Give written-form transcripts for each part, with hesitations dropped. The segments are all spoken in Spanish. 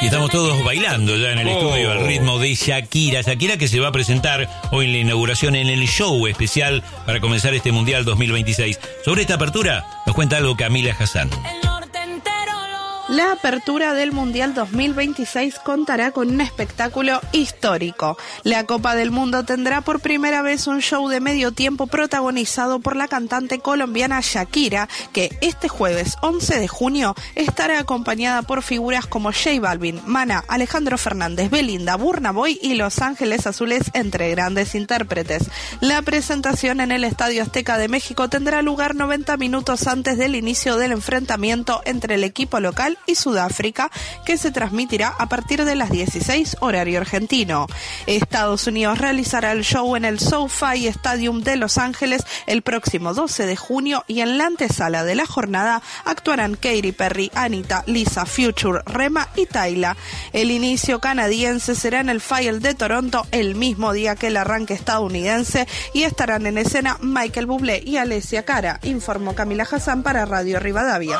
Y estamos todos bailando ya en el estudio al ritmo de Shakira. Shakira que se va a presentar hoy en la inauguración en el show especial para comenzar este Mundial 2026. Sobre esta apertura nos cuenta algo Camila Hassan. La apertura del Mundial 2026 contará con un espectáculo histórico. La Copa del Mundo tendrá por primera vez un show de medio tiempo protagonizado por la cantante colombiana Shakira, que este jueves 11 de junio estará acompañada por figuras como J Balvin, Maná, Alejandro Fernández, Belinda, Burna Boy y Los Ángeles Azules, entre grandes intérpretes. La presentación en el Estadio Azteca de México tendrá lugar 90 minutos antes del inicio del enfrentamiento entre el equipo local y Sudáfrica, que se transmitirá a partir de las 16 horario argentino. Estados Unidos realizará el show en el SoFi Stadium de Los Ángeles el próximo 12 de junio y en la antesala de la jornada actuarán Katy Perry, Anita, Lisa, Future, Rema y Tyla. El inicio canadiense será en el File de Toronto el mismo día que el arranque estadounidense y estarán en escena Michael Bublé y Alessia Cara, informó Camila Hassan para Radio Rivadavia.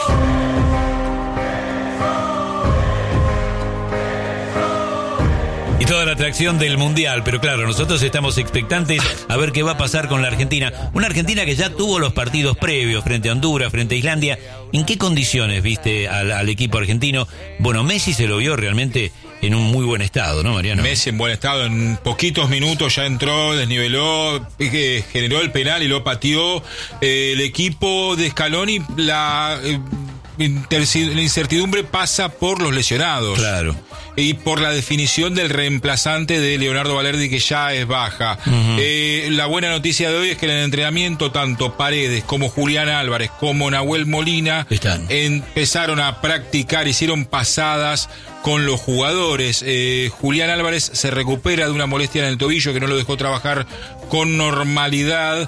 Y toda la atracción del Mundial, pero claro, nosotros estamos expectantes a ver qué va a pasar con la Argentina. Una Argentina que ya tuvo los partidos previos frente a Honduras, frente a Islandia. ¿En qué condiciones viste al equipo argentino? Bueno, Messi se lo vio realmente en un muy buen estado, ¿no, Mariano? Messi en buen estado, en poquitos minutos ya entró, desniveló, generó el penal y lo pateó. El equipo de Scaloni, la incertidumbre pasa por los lesionados. Claro. Y por la definición del reemplazante de Leonardo Balerdi, que ya es baja. La buena noticia de hoy es que en el entrenamiento tanto Paredes como Julián Álvarez como Nahuel Molina empezaron a practicar, hicieron pasadas con los jugadores. Julián Álvarez se recupera de una molestia en el tobillo que no lo dejó trabajar con normalidad.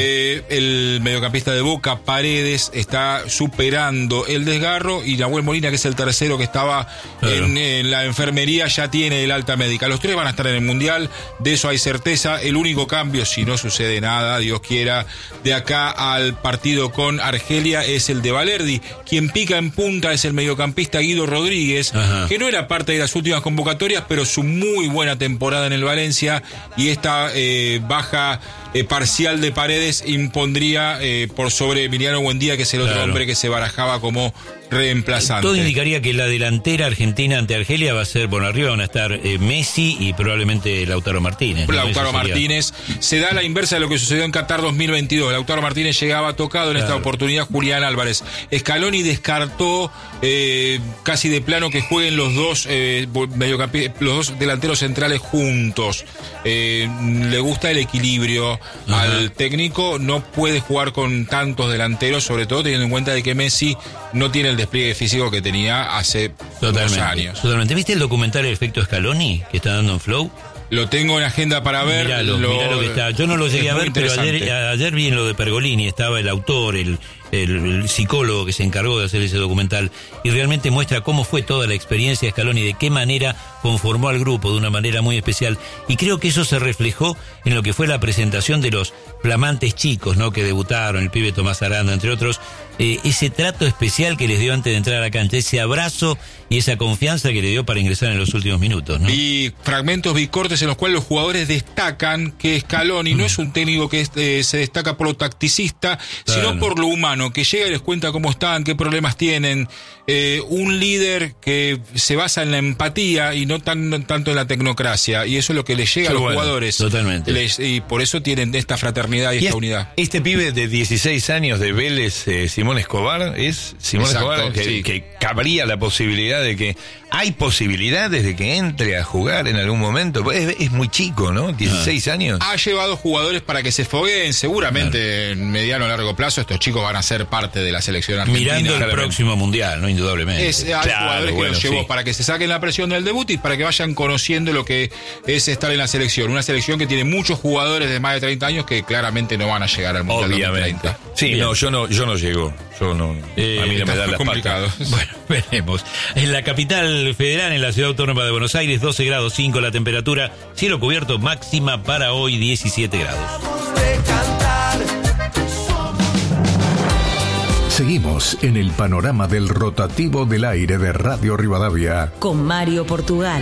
El mediocampista de Boca, Paredes, está superando el desgarro, y Nahuel Molina, que es el tercero que estaba en la enfermería, ya tiene el alta médica. Los tres van a estar en el Mundial, de eso hay certeza. El único cambio, si no sucede nada, Dios quiera, de acá al partido con Argelia, es el de Balerdi. Quien pica en punta es el mediocampista Guido Rodríguez, que no era parte de las últimas convocatorias, pero su muy buena temporada en el Valencia y esta baja parcial de Paredes impondría por sobre Emiliano Buendía, que es el otro hombre que se barajaba como reemplazante. Todo indicaría que la delantera argentina ante Argelia va a ser, bueno, arriba van a estar Messi y probablemente Lautaro Martínez, ¿no? Lautaro Martínez. Se da la inversa de lo que sucedió en Qatar 2022. Lautaro Martínez llegaba tocado, en esta oportunidad Julián Álvarez. Scaloni descartó casi de plano que jueguen los dos delanteros centrales juntos. Le gusta el equilibrio al técnico, no puede jugar con tantos delanteros, sobre todo teniendo en cuenta de que Messi no tiene el despliegue físico que tenía hace unos años. Totalmente. ¿Viste el documental El Efecto Scaloni que está dando en Flow? Lo tengo en agenda para ver. Miralo que está. Yo no lo llegué a ver, pero ayer vi en lo de Pergolini, estaba el autor, el psicólogo que se encargó de hacer ese documental, y realmente muestra cómo fue toda la experiencia de Scaloni, de qué manera conformó al grupo de una manera muy especial, y creo que eso se reflejó en lo que fue la presentación de los flamantes chicos, ¿no?, que debutaron, el pibe Tomás Aranda, entre otros, ese trato especial que les dio antes de entrar a la cancha, ese abrazo y esa confianza que le dio para ingresar en los últimos minutos, ¿no? Y fragmentos, vi cortes en los cuales los jugadores destacan que Scaloni no es un técnico que se destaca por lo tacticista, sino por lo humano, que llega y les cuenta cómo están, qué problemas tienen. Un líder que se basa en la empatía y no tanto en la tecnocracia, y eso es lo que les llega a los jugadores. Totalmente. Y por eso tienen esta fraternidad y esta unidad. Este pibe de 16 años de Vélez, Simón Escobar, es Simón Escobar, que cabría la posibilidad de que hay posibilidades de que entre a jugar en algún momento. Es muy chico, ¿no? 16 años. Ha llevado jugadores para que se fogueen. Seguramente en mediano o largo plazo estos chicos van a ser parte de la selección argentina. Mirando el próximo Mundial, ¿no? Indudablemente. Hay jugadores que los llevó para que se saquen la presión del debut y para que vayan conociendo lo que es estar en la selección. Una selección que tiene muchos jugadores de más de 30 años que claramente no van a llegar al Mundial 2030. Sí, no, yo no llego. Yo no. A mí no me da las patas. Bueno, veremos. En la capital federal, en la ciudad autónoma de Buenos Aires, 12 grados 5 la temperatura, cielo cubierto, máxima para hoy 17 grados. Seguimos en el panorama del rotativo del aire de Radio Rivadavia. Con Mario Portugal.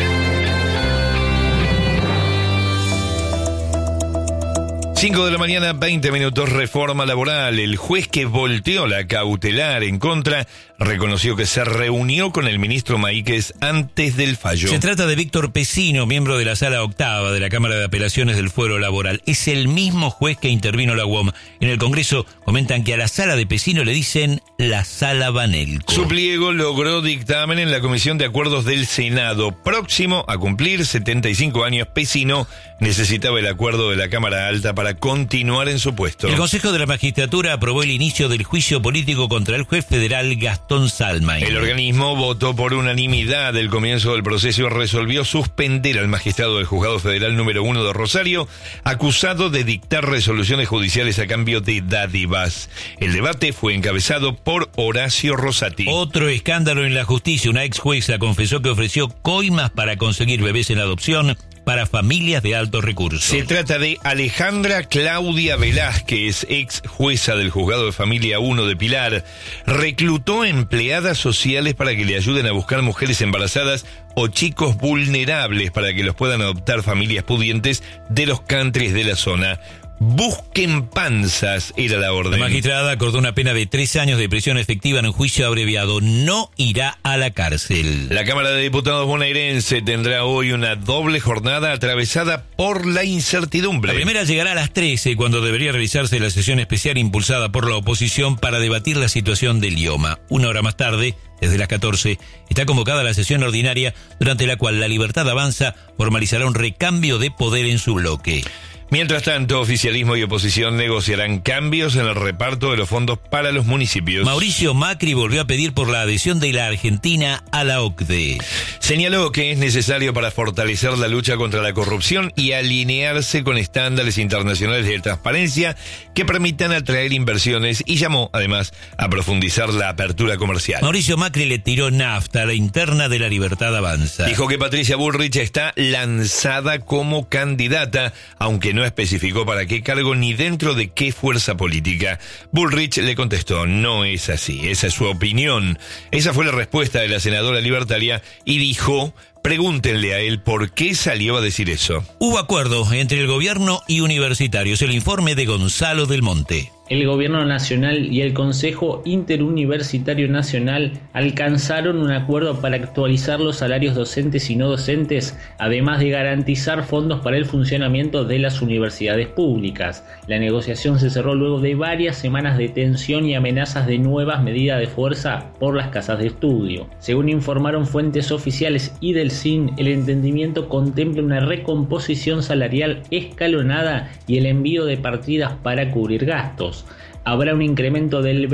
5 de la mañana, 20 minutos, reforma laboral. El juez que volteó la cautelar en contra reconoció que se reunió con el ministro Maíquez antes del fallo. Se trata de Víctor Pesino, miembro de la Sala Octava de la Cámara de Apelaciones del Fuero Laboral. Es el mismo juez que intervino la UOM. En el Congreso comentan que a la Sala de Pesino le dicen la Sala Banelco. Su pliego logró dictamen en la Comisión de Acuerdos del Senado. Próximo a cumplir 75 años, Pesino necesitaba el acuerdo de la Cámara Alta para continuar en su puesto. El Consejo de la Magistratura aprobó el inicio del juicio político contra el juez federal Gastón Salmain. El organismo votó por unanimidad el comienzo del proceso y resolvió suspender al magistrado del Juzgado Federal número 1 de Rosario, acusado de dictar resoluciones judiciales a cambio de dádivas. El debate fue encabezado por Horacio Rosati. Otro escándalo en la justicia. Una ex jueza confesó que ofreció coimas para conseguir bebés en adopción para familias de altos recursos. Se trata de Alejandra Claudia Velázquez, ex jueza del Juzgado de Familia 1 de Pilar. Reclutó empleadas sociales para que le ayuden a buscar mujeres embarazadas o chicos vulnerables para que los puedan adoptar familias pudientes de los countries de la zona. Busquen panzas, era la orden. La magistrada acordó una pena de 3 años de prisión efectiva en un juicio abreviado. No irá a la cárcel. La Cámara de Diputados bonaerense tendrá hoy una doble jornada atravesada por la incertidumbre. La primera llegará a las 13, cuando debería realizarse la sesión especial impulsada por la oposición para debatir la situación del IOMA. Una hora más tarde, desde las 14, está convocada la sesión ordinaria, durante la cual La Libertad Avanza formalizará un recambio de poder en su bloque. Mientras tanto, oficialismo y oposición negociarán cambios en el reparto de los fondos para los municipios. Mauricio Macri volvió a pedir por la adhesión de la Argentina a la OCDE. Señaló que es necesario para fortalecer la lucha contra la corrupción y alinearse con estándares internacionales de transparencia que permitan atraer inversiones, y llamó, además, a profundizar la apertura comercial. Mauricio Macri le tiró nafta a la interna de La Libertad Avanza. Dijo que Patricia Bullrich está lanzada como candidata, aunque no especificó para qué cargo ni dentro de qué fuerza política. Bullrich le contestó: no es así, esa es su opinión. Esa fue la respuesta de la senadora libertaria y dijo: pregúntenle a él por qué salió a decir eso. Hubo acuerdo entre el gobierno y universitarios. El informe de Gonzalo del Monte. El Gobierno Nacional y el Consejo Interuniversitario Nacional alcanzaron un acuerdo para actualizar los salarios docentes y no docentes, además de garantizar fondos para el funcionamiento de las universidades públicas. La negociación se cerró luego de varias semanas de tensión y amenazas de nuevas medidas de fuerza por las casas de estudio. Según informaron fuentes oficiales y del CIN, el entendimiento contempla una recomposición salarial escalonada y el envío de partidas para cubrir gastos. Habrá un incremento del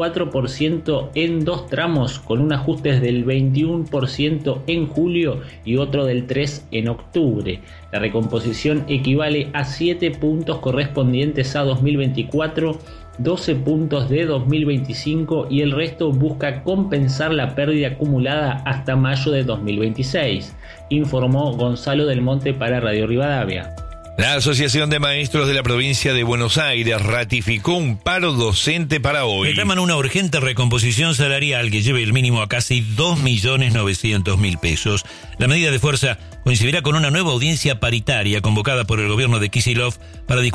24% en 2 tramos, con un ajuste del 21% en julio y otro del 3% en octubre. La recomposición equivale a 7 puntos correspondientes a 2024, 12 puntos de 2025 y el resto busca compensar la pérdida acumulada hasta mayo de 2026, informó Gonzalo del Monte para Radio Rivadavia. La Asociación de Maestros de la Provincia de Buenos Aires ratificó un paro docente para hoy. Reclaman una urgente recomposición salarial que lleve el mínimo a casi 2.900.000 pesos. La medida de fuerza coincidirá con una nueva audiencia paritaria convocada por el gobierno de Kicillof para discutir